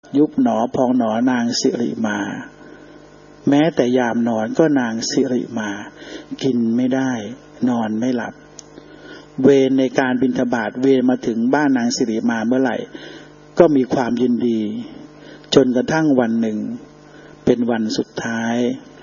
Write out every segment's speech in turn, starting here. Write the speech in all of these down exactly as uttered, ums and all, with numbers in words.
ยุบหนอพองหนอนางสิริมาแม้แต่ยามนอนก็นางสิริมากินไม่ได้นอนไม่หลับเวรในการบิณฑบาตเวรมาถึงบ้านนางสิริมาเมื่อไหร่ก็มีความยินดีจนกระทั่งวันหนึ่งเป็นวันสุดท้าย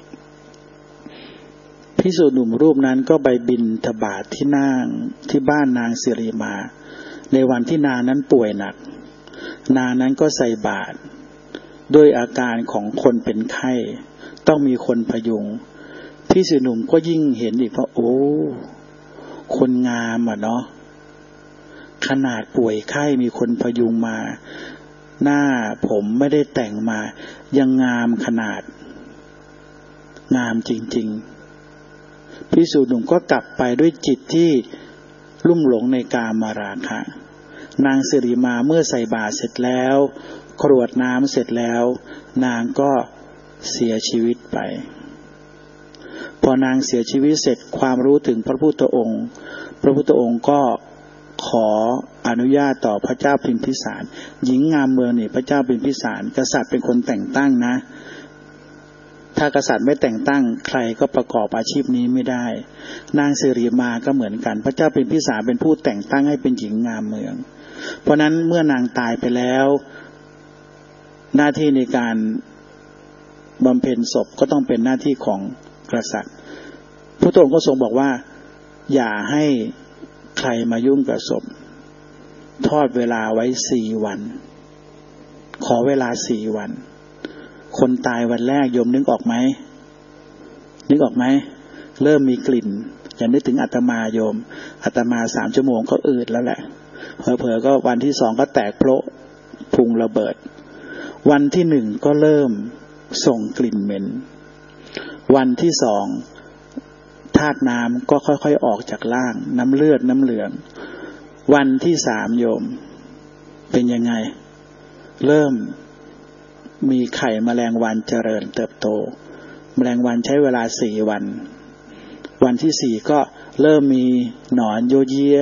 ภิกษุหนุ่มรูปนั้นก็ไปบิณฑบาตที่นางที่บ้านนางสิริมาในวันที่นางนั้นป่วยหนักนางนั้นก็ใส่บาตรด้วยอาการของคนเป็นไข้ต้องมีคนพยุงภิกษุหนุ่มก็ยิ่งเห็นอีกว่าโอ้คนงามอ่ะเนาะขนาดป่วยไข้มีคนพยุงมาหน้าผมไม่ได้แต่งมายังงามขนาดงามจริงๆภิกษุหนุ่มก็กลับไปด้วยจิตที่ลุ่มหลงในกามราคะนางสิริมาเมื่อใส่บาตรเสร็จแล้วกรวดน้ำเสร็จแล้วนางก็เสียชีวิตไปพอนางเสียชีวิตเสร็จความรู้ถึงพระพุทธองค์พระพุทธองค์ก็ขออนุญาตต่อพระเจ้าพิมพิสารหญิงงามเมืองนี่พระเจ้าพิมพิสารกษัตริย์เป็นคนแต่งตั้งนะถ้ากษัตริย์ไม่แต่งตั้งใครก็ประกอบอาชีพนี้ไม่ได้นางสิริมาก็เหมือนกันพระเจ้าพิมพิสารเป็นผู้แต่งตั้งให้เป็นหญิงงามเมืองเพราะนั้นเมื่อนางตายไปแล้วหน้าที่ในการบำเพ็ญศพก็ต้องเป็นหน้าที่ของกษัตริย์พระองค์ก็ทรงบอกว่าอย่าให้ใครมายุ่งกับศพทอดเวลาไว้สี่วันขอเวลาสี่วันคนตายวันแรกโยมนึกออกไหมนึกออกไหมเริ่มมีกลิ่นอย่านึกถึงอาตมาโยมอาตมาสามชั่วโมงก็อืดแล้วแหละเผลอๆก็วันที่สองก็แตกโผล่พุงระเบิดวันที่หนึ่งก็เริ่มส่งกลิ่นเหม็นวันที่สองธาตุน้ำก็ค่อยๆออกจากร่างน้ำเลือดน้ำเหลืองวันที่สามโยมเป็นยังไงเริ่มมีไข่แมลงวันเจริญเติบโตแมลงวันใช้เวลาสี่วันวันที่สี่ก็เริ่มมีหนอนโยเยีย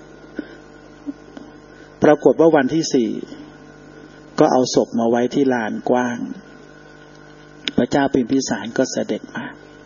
ปรากฏว่าวันที่สี่ก็เอาศพมาไว้ที่ลานกว้างพระเจ้าพิมพิสารก็เสด็จมา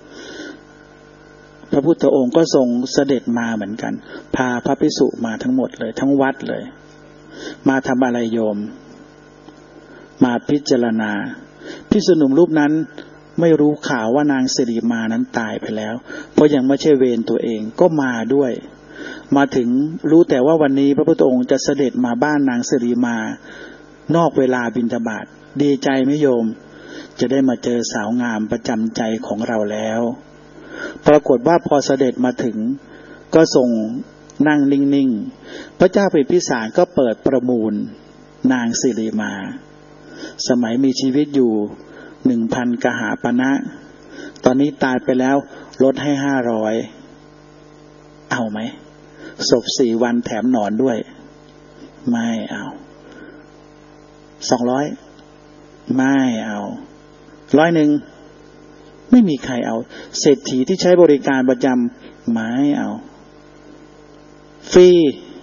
พระพุทธองค์ก็ทรงเสด็จมาเหมือนกันพาพระภิกษุมาทั้งหมดเลยทั้งวัดเลยมาทำอะไรโยมมาพิจารณาภิกษุหนุ่มรูปนั้นไม่รู้ข่าวว่านางสิริมานั้นตายไปแล้วเพราะยังไม่ใช่เวรตัวเองก็มาด้วยมาถึงรู้แต่ว่าวันนี้พระพุทธองค์จะเสด็จมาบ้านนางสิริมานอกเวลาบิณฑบาตดีใจไหมโยมจะได้มาเจอสาวงามประจำใจของเราแล้วปรากฏว่าพอเสด็จมาถึงก็ทรงนั่งนิ่งๆพระเจ้าพิมพิสารก็เปิดประมูลนางสิริมาสมัยมีชีวิตอยู่หนึ่งพันกหาปณะตอนนี้ตายไปแล้วลดให้ห้าร้อยเอาไหมศพสี่วันแถมหนอนด้วยไม่เอาสองร้อยไม่เอาร้อยหนึ่งไม่มีใครเอาเศรษฐีที่ใช้บริการประจำไม่เอาฟรี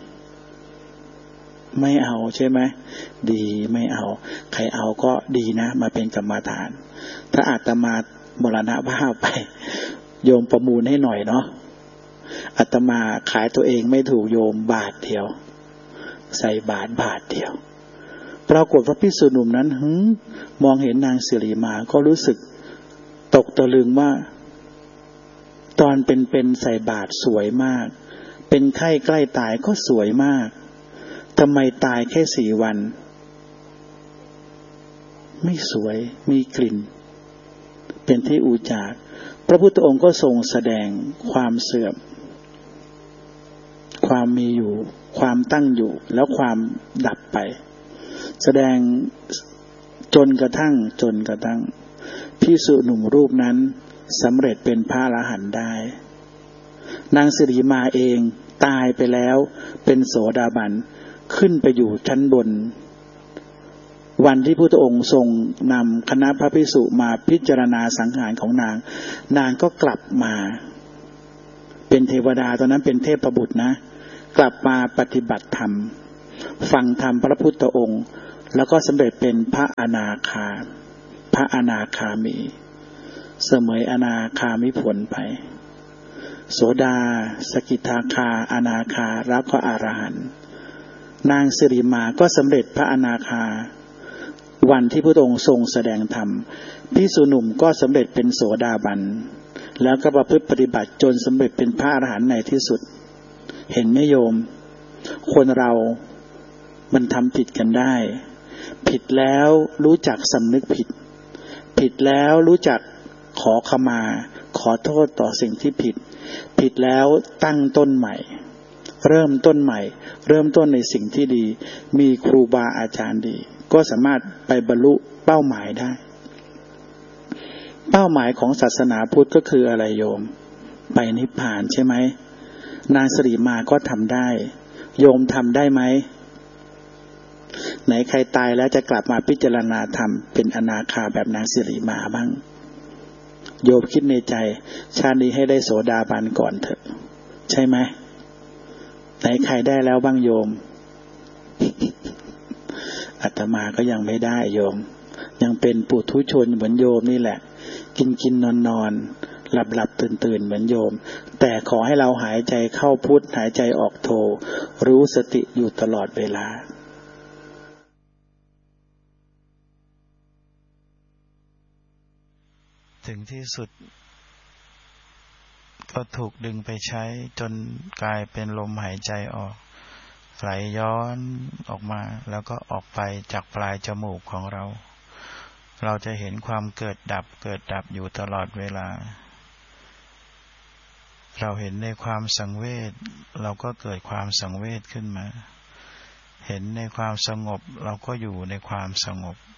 ไม่เอาใช่ไหมดีไม่เอาใครเอาก็ดีนะมาเป็นกรรมฐานถ้าอาตมามรณภาพไปโยมประมูลให้หน่อยเนาะอาตมาขายตัวเองไม่ถูกโยมบาทเดียวใส่บาทบาทเดียวปรากฏว่าภิกษุหนุ่มนั้นหึมองเห็นนางสิริมาก็รู้สึกตกตะลึงว่าตอนเป็นๆใส่บาทสวยมากเป็นไข้ใกล้ตายก็สวยมากทำไมตายแค่สี่วันไม่สวยมีกลิ่นเป็นที่อุจารพระพุทธองค์ก็ทรงแสดงความเสื่อมความมีอยู่ความตั้งอยู่แล้วความดับไปแสดงจนกระทั่งจนกระทั่งภิกษุหนุ่มรูปนั้นสำเร็จเป็นพระอรหันต์ได้นางสิริมาเองตายไปแล้วเป็นโสดาบันขึ้นไปอยู่ชั้นบนวันที่พุทธองค์ทรงนำคณะพระภิกษุมาพิจารณาสังขารของนางนางก็กลับมาเป็นเทวดาตอนนั้นเป็นเทพบุตรนะกลับมาปฏิบัติธรรมฟังธรรมพระพุทธองค์แล้วก็สำเร็จเป็นพระอนาคาพระอนาคามีเสมยอนาคามิผลไปโสดาสกิทาคาอนาคาแล้วก็อรหันต์นางสิริมาก็สำเร็จพระอนาคาวันที่พระองค์ทรงแสดงธรรมภิกษุหนุ่มก็สำเร็จเป็นโสดาบันแล้วก็ประพฤติปฏิบัติจนสำเร็จเป็นพระอรหันต์ในที่สุดเห็นไหมโยมคนเรามันทำผิดกันได้ผิดแล้วรู้จักสำนึกผิดผิดแล้วรู้จักขอขมาขอโทษต่อสิ่งที่ผิดผิดแล้วตั้งต้นใหม่เริ่มต้นใหม่เริ่มต้นในสิ่งที่ดีมีครูบาอาจารย์ดีก็สามารถไปบรรลุเป้าหมายได้เป้าหมายของศาสนาพุทธก็คืออะไรโยมไปนิพพานใช่ไหมนางสิริมาก็ทำได้โยมทำได้ไหมไหนใครตายแล้วจะกลับมาพิจารณาธรรมเป็นอนาคาแบบนางสิริมาบ้างโยมคิดในใจชาตินี้ให้ได้โสดาบันก่อนเถอะใช่ไหมไหนใครได้แล้วบ้างโยม อาตมาก็ยังไม่ได้โยมยังเป็นปุถุชนเหมือนโยมนี่แหละกินกินนอนนอนหลับหลับตื่นตื่นเหมือนโยมแต่ขอให้เราหายใจเข้าพุทธหายใจออกโทรู้สติอยู่ตลอดเวลาถึงที่สุดก็ถูกดึงไปใช้จนกลายเป็นลมหายใจออกไหลย้อนออกมาแล้วก็ออกไปจากปลายจมูกของเราเราจะเห็นความเกิดดับเกิดดับอยู่ตลอดเวลาเราเห็นในความสังเวชเราก็เกิดความสังเวชขึ้นมาเห็นในความสงบเราก็อยู่ในความสงบ